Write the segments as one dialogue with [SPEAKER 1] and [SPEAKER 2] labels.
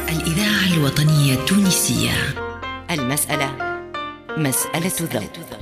[SPEAKER 1] الإذاعة الوطنية التونسية.
[SPEAKER 2] المسألة مسألة ذوق.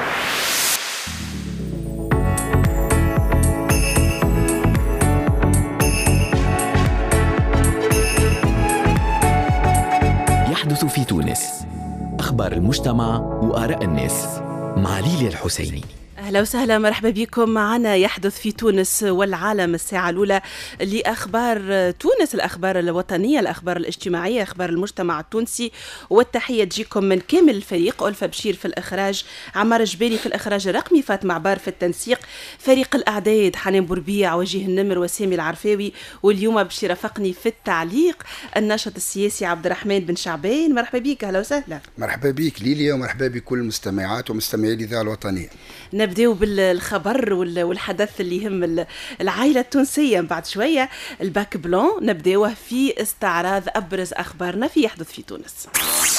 [SPEAKER 3] يحدث في تونس، أخبار المجتمع وآراء الناس مع ليلى الحسيني.
[SPEAKER 4] أهلا وسهلا، مرحبا بكم معنا يحدث في تونس والعالم، الساعة الأولى لأخبار تونس، الأخبار الوطنية، الأخبار الاجتماعية، أخبار المجتمع التونسي. والتحية تجيكم من كامل الفريق: ألفة بشير في الإخراج، عمار جبالي في الإخراج الرقمي، فاطمة عبار في التنسيق، فريق الأعداد حنان بوربيع، وجيه النمر، وسامي العرفاوي، واليوم باش يرافقني في التعليق الناشط السياسي عبد الرحمن بن شعبان. مرحبا بك. أهلا وسهلا.
[SPEAKER 5] مرحبا بك ليليا، ومرحبا بكل المستمعات ومستمعي الإذاعة الوطنية.
[SPEAKER 4] نبداو بالخبر والحدث اللي يهم العائلة التونسية. بعد شوية الباك بلان نبداوه في استعراض أبرز أخبارنا في يحدث في تونس.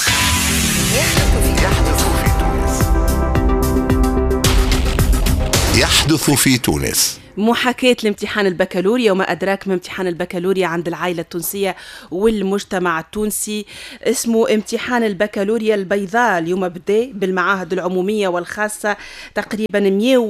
[SPEAKER 6] يحدث في تونس.
[SPEAKER 4] محاكاة الامتحان البكالوريا وما أدراك ما امتحان البكالوريا عند العائلة التونسية والمجتمع التونسي. اسمه امتحان البكالوريا البيضاء. اليوم بدأ بالمعاهد العمومية والخاصة تقريبا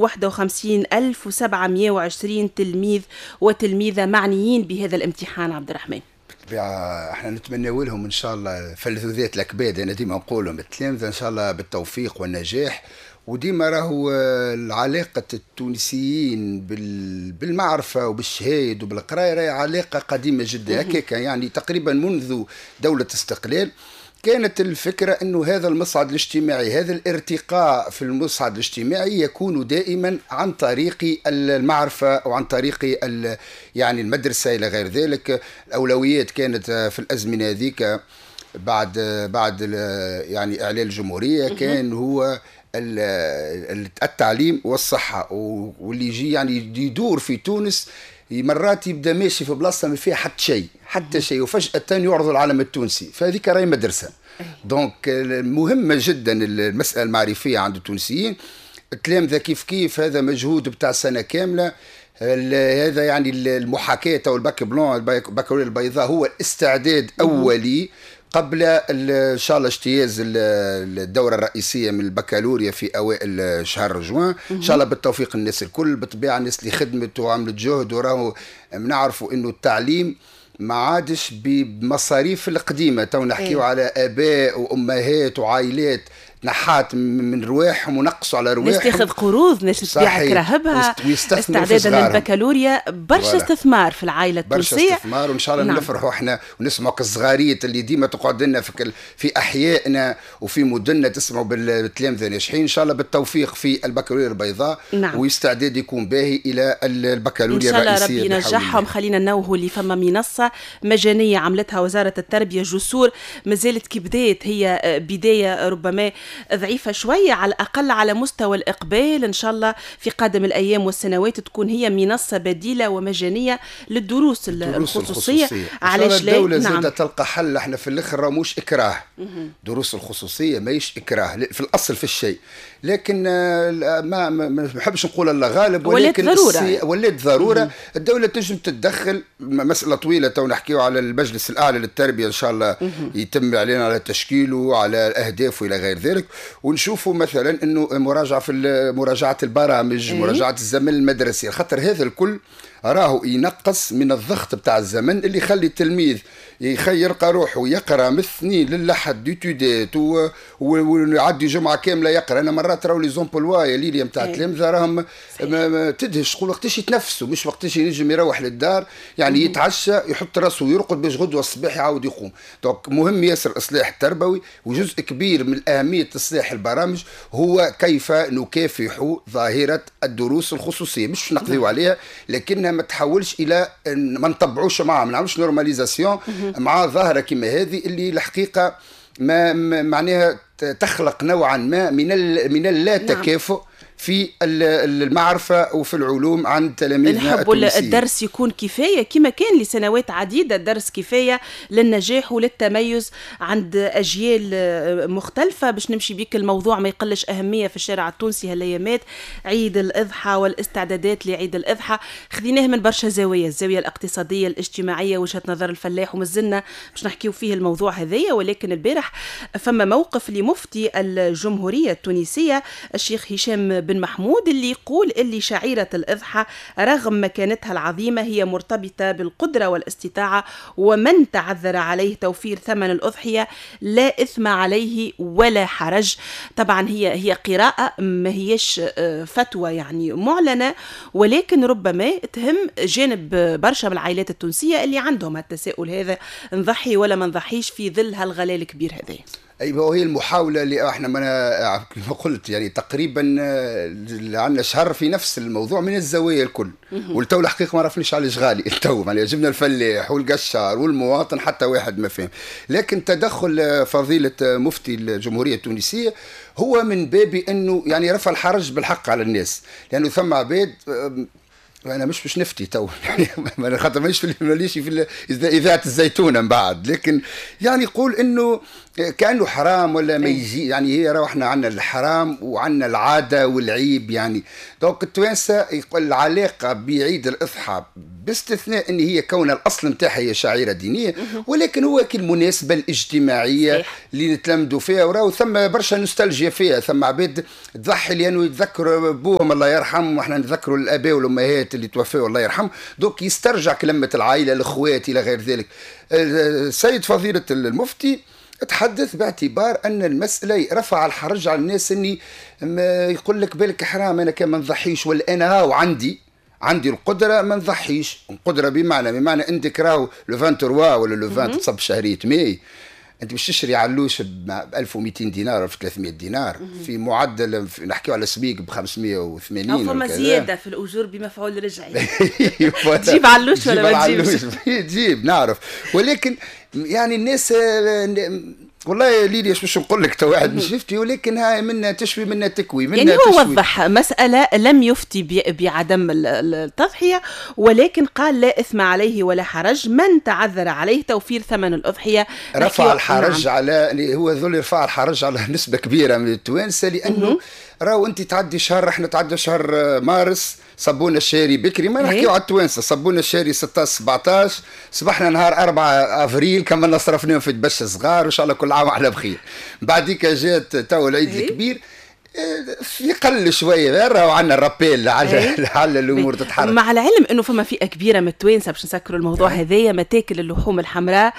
[SPEAKER 4] 151,720 تلميذ وتلميذة معنيين بهذا الامتحان. عبد الرحمن،
[SPEAKER 5] احنا نتمنى لهم ان شاء الله فلذوا ذات الاكباد. انا ديما نقول لهم التلامذة ان شاء الله بالتوفيق والنجاح، وديما راهو العلاقة التونسيين بالمعرفة وبالشهايد وبالقراية راهي علاقة قديمة جدا. هكاك يعني تقريبا منذ دولة استقلال كانت الفكرة أنه هذا المصعد الاجتماعي، هذا الارتقاء في المصعد الاجتماعي يكون دائما عن طريق المعرفة وعن طريق يعني المدرسة إلى غير ذلك. الأولويات كانت في الأزمنة هذيك بعد يعني إعلان الجمهورية كان هو التعليم والصحة، واللي يجي يعني يدور في تونس مرات يبدا ماشي في بلاصه ما فيها حتى شيء وفجأة يعرض العالم التونسي، فهذيك راهي مدرسة. دونك مهمة جدا المسألة المعرفية عند التونسيين. التلامذة كيف هذا مجهود بتاع سنة كاملة. هذا يعني المحاكاة أو الباك بلان، البكالوريا البيضاء، هو استعداد أولي قبل ان شاء الله اجتياز الدوره الرئيسيه من البكالوريا في اوائل شهر جوان ان شاء الله بالتوفيق. الناس الكل بالطبيعه، الناس اللي خدمت وعملت جهد، وراهو نعرفوا انه التعليم ما عادش بمصاريف القديمه. تو نحكيو على اباء وامهات وعائلات نحات من رواحهم ونقصوا على رواحهم،
[SPEAKER 4] ناس تاخذ قروض، ناس تبيع كراهبها استعدادا للبكالوريا. برشا استثمار في العائله التونسيه،
[SPEAKER 5] برشا استثمار، وان شاء الله نفرحوا احنا ونسمعوا كالصغاريت اللي ديما تقعد لنا في احيائنا وفي مدننا تسمعوا بالتلامذه ناجحين ان شاء الله بالتوفيق في البكالوريا البيضاء. واستعداد يكون باهي الى البكالوريا الرئيسيه. ان شاء الله
[SPEAKER 4] ربي ينجحهم. خلينا نوهوا اللي فما منصه مجانيه عملتها وزاره التربيه جسور، مازالت كي بداية، هي بدايه ربما ضعيفة شوية، على الأقل على مستوى الإقبال. إن شاء الله في قادم الأيام والسنوات تكون هي منصة بديلة ومجانية للدروس الخصوصية.
[SPEAKER 5] علاش لا؟ الدولة زادة تلقى حل. احنا في الآخر مش إكراه، دروس الخصوصية ماهيش إكراه في الأصل في الشيء، لكن ما بحبش نقول الله غالب، ولكن ولات ضرورة. الدولة تنجم تتدخل. مسألة طويلة، تو نحكيو على المجلس الأعلى للتربية إن شاء الله يتم علينا على تشكيله، على الأهداف وإلى غير ذلك، ونشوفوا مثلا انه مراجعه في مراجعه البرامج، مراجعه الزمن المدرسي، خاطر هذا الكل راهو ينقص من الضغط بتاع الزمن اللي يخلي التلميذ يرقى روحه ويقرا من الاثنين للحد ديتودات ويعدي جمعه كامله يقرا. انا مرات راهو لي زومبلوايا ليليا نتاع التلامذه راهم تدهش، تقول وقتاش يتنفسوا، مش وقتاش ينجم يروح للدار، يعني يتعشى يحط راسه ويرقد باش غدوه الصباح يعاود يقوم. دونك مهم ياسر الاصلاح التربوي، وجزء كبير من اهميه اصلاح البرامج هو كيف نكافح ظاهره الدروس الخصوصيه. مش نقضيو عليها، لكنها ما تحولش الى ما نطبعوش معها، ما نعملوش نورماليزاسيون مع ظاهره كما هذه اللي الحقيقه ما معناها تخلق نوعا ما من اللا تكافؤ في المعرفة وفي العلوم عند تلاميذنا
[SPEAKER 4] نحب الدرس يكون كفاية كما كان لسنوات عديدة، الدرس كفاية للنجاح وللتميز عند أجيال مختلفة. باش نمشي بيك الموضوع ما يقلش أهمية في الشارع التونسي هالأيامات، عيد الأضحى والاستعدادات لعيد الأضحى خذيناه من برشا زوايا، الزاوية الاقتصادية الاجتماعية وجهة نظر الفلاح، ومازلنا باش نحكيو فيه الموضوع هذايا. ولكن البارح فما موقف لمفتي الجمهورية التونسية الشيخ هشام بن محمود اللي يقول اللي شعيرة الأضحى رغم مكانتها العظيمة هي مرتبطة بالقدرة والاستطاعة، ومن تعذر عليه توفير ثمن الأضحية لا إثم عليه ولا حرج. طبعا هي قراءة ما هيش فتوى يعني معلنة، ولكن ربما تهم جانب برشا من العائلات التونسية اللي عندهم التساؤل هذا، نضحي ولا ما نضحيش في ظل هالغلاء الكبير هذا.
[SPEAKER 5] ايوه، وهي المحاوله اللي احنا ما قلت يعني تقريبا عندنا شهر في نفس الموضوع من الزوايا الكل، والتو الحقيقه ما عرفنيش علاش غالي التو، يعني جبنا الفلاح والقشار والمواطن حتى واحد ما فهم. لكن تدخل فضيله مفتي الجمهوريه التونسيه هو من باب انه يعني رفع الحرج بالحق على الناس، لانه ثم عباد انا مش نفتي تو يعني خاطر ماليش في اذاعه الزيتونه من بعد، لكن يعني يقول انه كانه حرام ولا ما يجي، يعني هي راه احنا عندنا الحرام وعندنا العاده والعيب يعني. دونك التوانسه يقول العلاقه بعيد الاضحى باستثناء ان هي كون الاصل نتاعها هي شعيره دينيه، ولكن هو كالمناسبه الاجتماعيه اللي نتلمدوا فيها، وراه ثم برشا نوستالجيا فيها، ثم عباد تضحي لانه يتذكروا ابوهم الله يرحمهم، واحنا نتذكروا الاباء والامهات اللي توفوا الله يرحمهم، دوك يسترجع كلمه العائله الاخوات الى غير ذلك. السيد فضيله المفتي تحدث باعتبار ان المساله رفع الحرج على الناس، اني يقول لك بالك حرام انا كان ما نضحيش، ولا انا عندي القدره ما نضحيش. القدره بمعنى عندك راهو لو 23 ولا لو 20 تصب شهريه ماي، انت باش تشري علوش ب 1200 دينار ولا 300 دينار في معدل نحكيو على سبيق ب 580
[SPEAKER 4] او فما زياده في الاجور بمفعول رجعي. تجيب علوش ولا ما تجيبش؟
[SPEAKER 5] تجيب نعرف، ولكن يعني الناس والله ليلي باش نقول لك تو واحد مش يفتي، ولكن هاي منا تشوي منا تكوي منا
[SPEAKER 4] يعني هو وضح مسألة لم يفتي بعدم التضحية، ولكن قال لا إثم عليه ولا حرج، من تعذر عليه توفير ثمن الأضحية.
[SPEAKER 5] رفع الحرج على هو ذول يرفع الحرج على نسبة كبيرة من التوانسة، لأنه راهو أنت تعدي شهر، احنا تعدي شهر مارس صبونا الشاري بكري، ما نحكيو على التوانسة، صبونا الشاري 16 17، صبحنا نهار 4 أفريل كملنا صرفناهم في دبش صغار، وإن شاء الله كل عام على بخير. بعديك جات تو العيد الكبير يقل شويه، راهو عندنا الرابيل على الامور تتحرك،
[SPEAKER 4] مع العلم انه فما فئه كبيره من التوانسه باش نسكروا الموضوع هذايا ما تاكل اللحوم الحمراء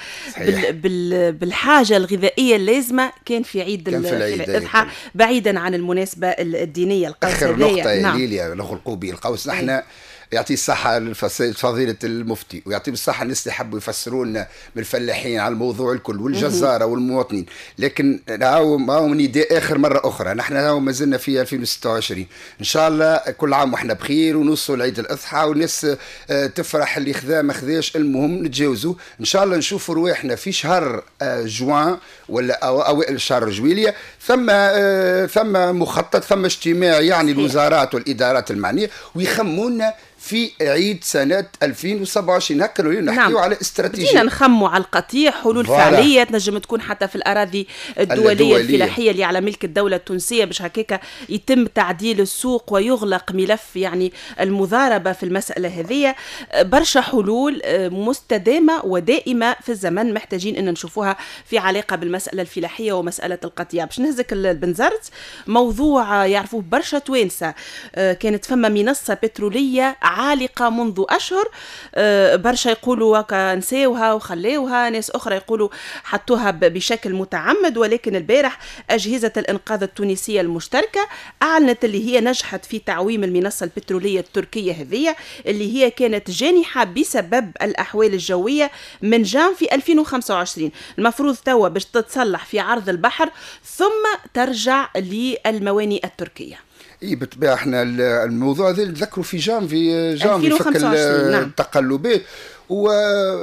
[SPEAKER 4] بالحاجه الغذائيه اللازمه كان في عيد الاضحى، بعيدا عن المناسبه الدينيه القوس.
[SPEAKER 5] اخر نقطه يا ليليا نخلقوا به القوس، نحن يعطي الصحة فضيلة المفتي، ويعطي الصحة الناس اللي حبوا يفسرون من الفلاحين على الموضوع الكل والجزارة والمواطنين. لكن هاو نداء آخر مرة أخرى، نحن هاو ما زلنا في 2026 إن شاء الله، كل عام وإحنا بخير ونوصل العيد الأضحى والناس تفرح، اللي خذا ما خذاش، المهم نتجاوزوا إن شاء الله، نشوفوا رواحنا في شهر جوان ولا أوائل شهر جويلية، ثم مخطط، ثم اجتماع يعني الوزارات والإدارات المعنية، ويخمونا في عيد سنة 2027. هكا نحكيو على استراتيجية،
[SPEAKER 4] بدينا نخموا على القطيع، حلول فعلية تنجم تكون حتى في الأراضي الدولية الفلاحية اللي على ملك الدولة التونسية، باش هكاك يتم تعديل السوق ويغلق ملف يعني المضاربة في المسألة هذه. برشا حلول مستدامة ودائمة في الزمن محتاجين أن نشوفوها في علاقة بالمسألة الفلاحية ومسألة القطيع. باش نهزك البنزرت، موضوع يعرفوه برشا توانسة، كانت فما منصة بترولية عالقة منذ أشهر، برشا يقولوا وكا نساوها وخليوها، ناس أخرى يقولوا حطوها بشكل متعمد، ولكن البارح أجهزة الإنقاذ التونسية المشتركة أعلنت اللي هي نجحت في تعويم المنصة البترولية التركية هذه، اللي هي كانت جانحة بسبب الأحوال الجوية من جانفي 2025. المفروض توا باش تتصلح في عرض البحر ثم ترجع للموانئ التركية.
[SPEAKER 5] اي بالطبيعه احنا الموضوع هذا نذكروا في جانفي فك التقلبات، و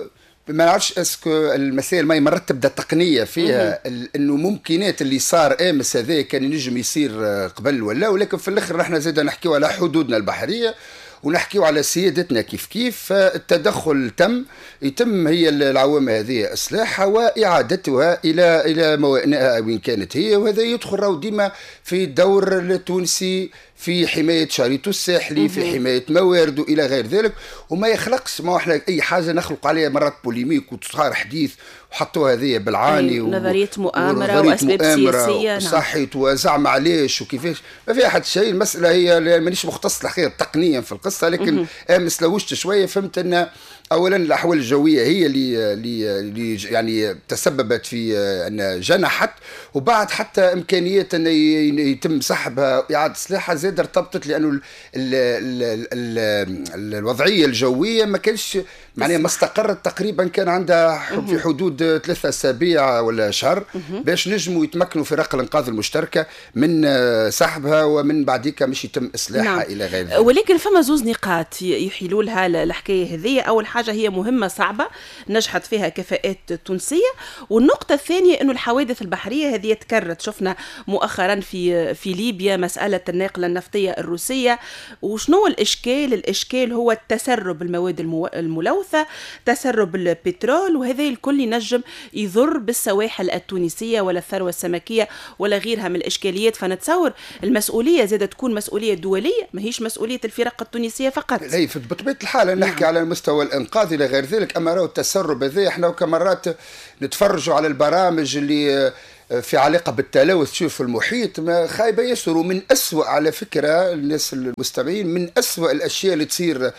[SPEAKER 5] ما نعرفش اسكو المسائل ما مرات تبدا تقنيه فيها انه ممكنات اللي صار امس هذا كان ينجم يصير قبل ولا، ولكن في الاخر احنا زاد نحكيو على حدودنا البحريه ونحكيو على سيادتنا كيف فالتدخل يتم هي العوامل هذه اصلاحها واعادتها الى موانئها وين كانت هي، وهذا يدخل راهو ديما في الدور التونسي في حماية شريطه الساحلي، في حماية موارده إلى غير ذلك، وما يخلقش ما احنا أي حاجة نخلق عليها مرات بوليميك وتصار حديث وحطوا هذه بالعاني
[SPEAKER 4] نظرية مؤامرة وأسباب سياسية
[SPEAKER 5] صحيت وزعم علاش وكيفاش، ما فيها حد شيء. المسألة هي مانيش مختص الأخير تقنيا في القصة، لكن أمس لوجت شوية فهمت أن اولا الاحوال الجويه هي اللي يعني تسببت في ان جنحت، وبعد حتى امكانيه ان يتم سحبها اعاده اصلاحها زاد ارتبطت، لانه الوضعيه الجويه ما كانش معناها ما استقرت تقريبا، كان عندها في حدود 3 أسابيع ولا شهر باش نجموا يتمكنوا في فرق الانقاذ المشتركه من سحبها ومن بعديك مش يتم اصلاحها الى غير ذلك.
[SPEAKER 4] ولكن فما زوز نقاط يحيلوا لها الحكايه هذه. اول حاجه هي مهمه صعبه نجحت فيها كفاءات تونسيه، والنقطه الثانيه انه الحوادث البحريه هذه تكررت. شفنا مؤخرا في ليبيا مساله الناقله النفطيه الروسيه، وشنو الاشكال هو التسرب المواد الملوثه، تسرب البترول، وهذا الكل ينجم يضر بالسواحل التونسيه ولا الثروه السمكيه ولا غيرها من الاشكاليات. فنتصور المسؤوليه زادت تكون مسؤوليه دوليه، ماهيش مسؤوليه الفرق التونسيه فقط.
[SPEAKER 5] لا بطبيعه الحال نحكي على مستوى الانقاذ الى غير ذلك، اما راهو التسرب هذا احنا كمرات نتفرجوا على البرامج اللي في علاقة بالتلوث تشوف المحيط ما خايبة يسر. ومن أسوأ على فكرة الناس المستمعين من أسوأ الأشياء اللي تصير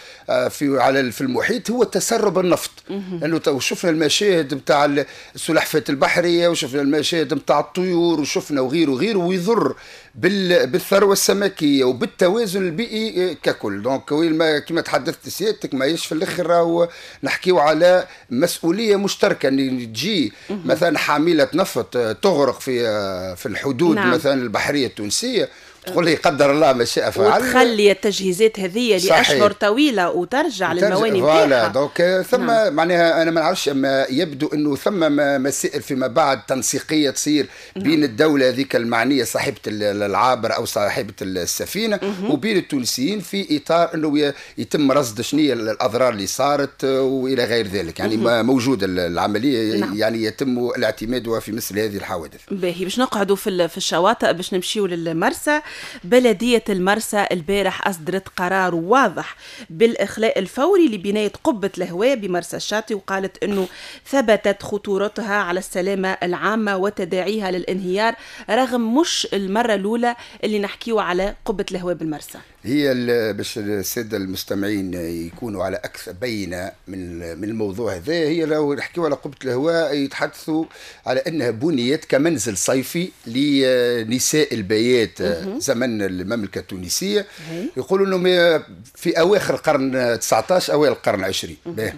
[SPEAKER 5] في المحيط هو تسرب النفط، لأنه شفنا المشاهد بتاع السلحفاة البحرية وشفنا المشاهد بتاع الطيور وشفنا وغيره ويضر بالثروة السمكية وبالتوازن البيئي ككل. دونك كما تحدثت سيادتك ما يش في الأخر راهو نحكيو على مسؤولية مشتركة أن تجي مثلا حاملة نفط تغرق في الحدود مثلا البحرية التونسية، تقول لي قدر الله ما شاء فعل،
[SPEAKER 4] وتخلي التجهيزات هذه لأشهر طويلة وترجع للموانئ
[SPEAKER 5] فوالا. دونك ثم معناها أنا ما نعرفش، أما يبدو أنه ثم مسائل فيما بعد تنسيقية تصير بين الدولة ذيك المعنية صاحبة العابر أو صاحبة السفينة وبين التونسيين في إطار أنه يتم رصد شنية الأضرار اللي صارت وإلى غير ذلك. يعني موجودة العملية يعني يتم الاعتماد في مثل هذه الحوادث.
[SPEAKER 4] باهي باش نقعدوا في الشواطئ باش نمشيوا للمرسى. بلدية المرسى البارح أصدرت قرار واضح بالإخلاء الفوري لبناية قبة الهواء بمرسى الشاطئ، وقالت أنه ثبتت خطورتها على السلامة العامة وتداعيها للانهيار، رغم مش المرة الأولى اللي نحكيو على قبة الهواء بالمرسى.
[SPEAKER 5] هي باش السادة المستمعين يكونوا على أكثر بينة من الموضوع هذا، هي لو نحكيو على قبة الهواء يتحدثوا على أنها بنيت كمنزل صيفي لنساء البيات زمن المملكة التونسية. يقولوا أنه في أواخر القرن 19 أوائل القرن 20.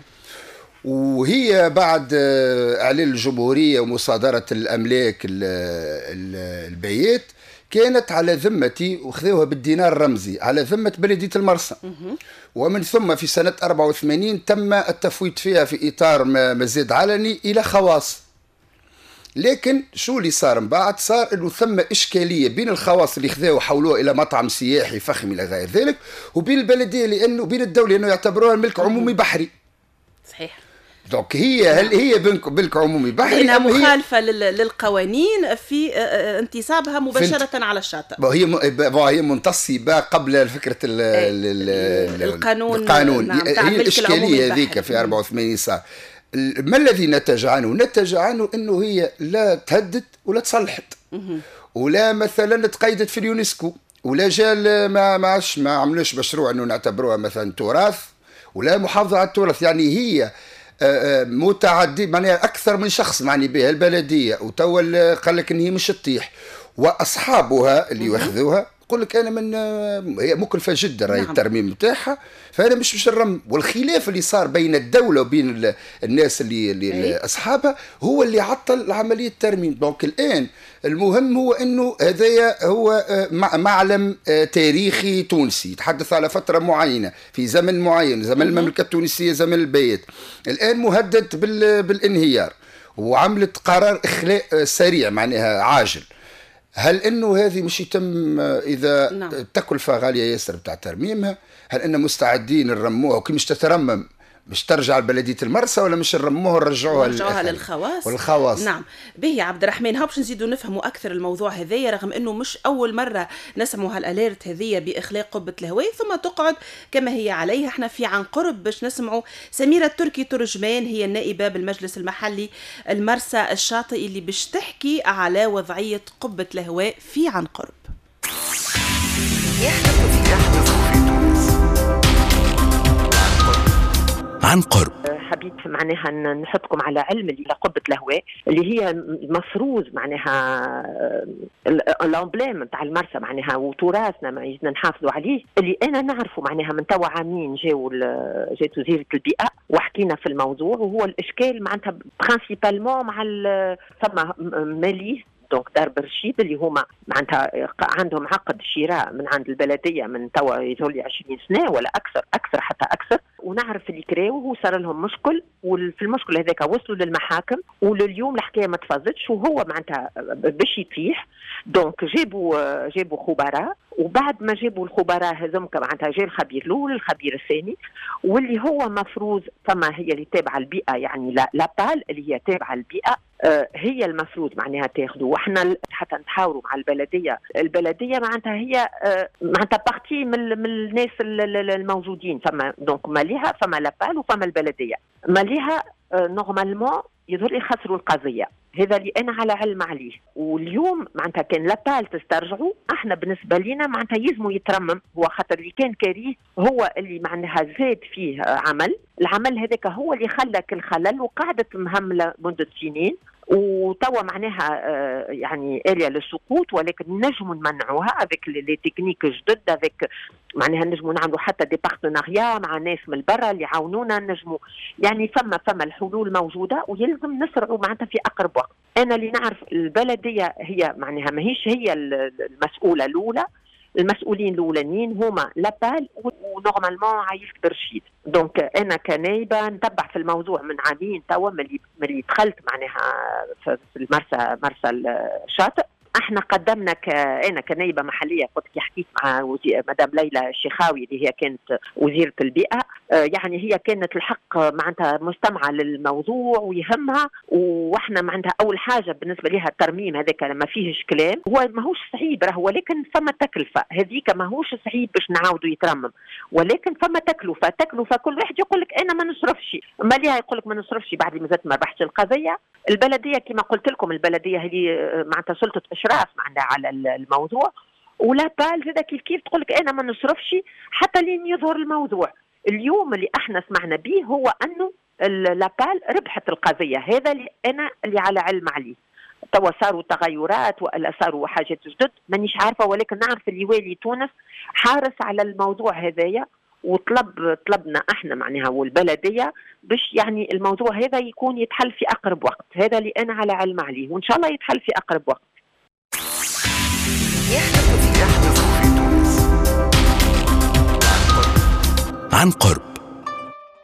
[SPEAKER 5] وهي بعد إعلان الجمهورية ومصادرة الأملاك البيات كانت على ذمتي وخذوها بالدينار الرمزي على ذمة بلدية المرسى. ومن ثم في سنة 84 تم التفويض فيها في إطار مزاد علني إلى خواص. لكن شو اللي صار من بعد؟ صار انه ثم اشكاليه بين الخواص اللي خذاوا وحولوه الى مطعم سياحي فخم الى غير ذلك، وبين البلديه لانه بين الدوله لانه يعتبروها ملك عمومي بحري.
[SPEAKER 4] صحيح.
[SPEAKER 5] دونك هل هي ملك عمومي بحري
[SPEAKER 4] لأنها مخالفة للقوانين في انتصابها مباشرة على الشاطئ.
[SPEAKER 5] هي منتصبة قبل فكرة القانون. هي الإشكالية هذيك في 84 صار. ما الذي نتج عنه أنه هي لا تهدد ولا تصلحت ولا مثلا تقيدت في اليونسكو ولا جال ما عملوش مشروع أنه نعتبروها مثلا تراث ولا محافظة على التراث. يعني هي متعدد معناها أكثر من شخص معني بها البلدية، وتوا قال لك إن هي مش تطيح، وأصحابها اللي يأخذوها تقول لك انا من هي مكلفه جدا راهي الترميم نتاعها، فانا مش نرمم. والخلاف اللي صار بين الدوله وبين الناس اللي اصحابها هو اللي عطل عمليه الترميم. دونك الان المهم هو انه هذايا هو معلم تاريخي تونسي يتحدث على فتره معينه في زمن معين، زمن المملكه التونسيه، زمن البيت، الان مهدد بالانهيار، وعملت قرار اخلاء سريع معناها عاجل. هل انه هذه مش يتم اذا تكلفه غاليه ياسر بتاع ترميمها؟ هل ان مستعدين نرموها وكي مش تترمم مش ترجع لبلديه المرسى، ولا مش نرموها ونرجعوها
[SPEAKER 4] للخواص؟ نعم. به عبد الرحمن، هاو باش نزيدوا نفهموا اكثر الموضوع هذايا، رغم انه مش اول مره نسمعوا هالاليرت هذيا باخلاء قبه الهواء ثم تقعد كما هي عليها. احنا في عن قرب باش نسمعوا سميره التركي ترجمان، هي النائبه بالمجلس المحلي المرسى الشاطئ، اللي باش تحكي على وضعيه قبه الهواء في عن قرب.
[SPEAKER 6] عن قرب.
[SPEAKER 7] حبيت معناها نحطكم على علم اللي قبة الهواء اللي هي المفروض معناها الامبليم نتاع المرسى معناها وتراثنا ما يجينا نحافظوا عليه، اللي انا نعرفه معناها من توا عامين جات وزيرة البيئة وحكينا في الموضوع، وهو الاشكال معناتها برانسيبالمون مع ثم مالي دونك دار برشيد اللي هما معناتها عندهم عقد شراء من عند البلديه من توا يظهر لي 20 سنه ولا اكثر حتى اكثر، ونعرف اللي كراو وهو صار لهم مشكل، وفي المشكل هذاك وصلوا للمحاكم، ولليوم الحكايه ما تفضتش، وهو معناتها باش يطيح. دونك جابوا خبراء، وبعد ما جابوا الخبراء هذوك معناتها جاء الخبير الاول الخبير الثاني، واللي هو مفروض ثم هي اللي تابعه البيئه، يعني لابال اللي هي تابعه البيئه هي المفروض معناها تاخذوا. واحنا حتى نتحاوروا مع البلديه معناتها هي معناتها بارتي من الناس الموجودين، فما دونك ماليها فما لابال وفما البلديه. ماليها نورمالمون يظهر لي خسروا القضيه، هذا اللي انا على علم عليه. واليوم معناتها كان لابال تسترجعوا، احنا بالنسبه لنا معناتها يلزموا يترمم، هو خاطر اللي كان كاريه هو اللي معناها زاد فيه العمل هذاك هو اللي خلك الخلل، وقعدت مهمله منذ سنين، وتوا معناها يعني آلية للسقوط، ولكن نجموا نمنعوها افيك لي تكنيك جدد، افيك معناها نجموا نعملوا حتى دي بارتناريا مع ناس من البرا اللي يعاونونا، نجموا يعني فما الحلول موجوده، ويلزم نسرعوا معناتها في اقرب وقت. انا اللي نعرف البلديه هي معناها ماهيش هي المسؤوله الاولى، المسؤولين الاولانيين هما لابال ونورمالمون عائلة برشيد. دونك انا كنايبه نتبع في الموضوع من عامين توا، ملي دخلت معناها في مرسى الشاطئ. احنا قدمنا انا كنايبه محليه، قلت كي حكيت مع مدام ليلى الشيخاوي اللي هي كانت وزيره البيئه، يعني هي كانت الحق معناتها مستمعه للموضوع ويهمها، واحنا معناتها اول حاجه بالنسبه لها الترميم هذاك ما فيهش كلام، هو ماهوش صعيب راهو، ولكن فما تكلفه هذيك ماهوش صعيب باش نعاودوا يترمم، ولكن فما تكلفه كل واحد يقول لك انا ما نصرفش، ماليها يقول لك ما نصرفش بعد ما زادت ما ربحتش القضيه. البلديه كما قلت لكم البلديه هذه معناتها سلطه اشراف معناتها على الموضوع، ولا بال زاد كيف تقول لك انا ما نصرفش حتى لين يظهر الموضوع. اليوم اللي احنا سمعنا به هو انه لابال ربحت القضيه، هذا اللي على علم عليه. توا صاروا تغيرات ولا صاروا حاجات جدد مانيش عارفه، ولكن نعرف اللي والي تونس حارس على الموضوع هذايا، طلبنا احنا معناها والبلديه باش يعني الموضوع هذا يكون يتحل في اقرب وقت، هذا اللي انا على علم عليه، وان شاء الله يتحل في اقرب وقت.
[SPEAKER 6] عن قرب.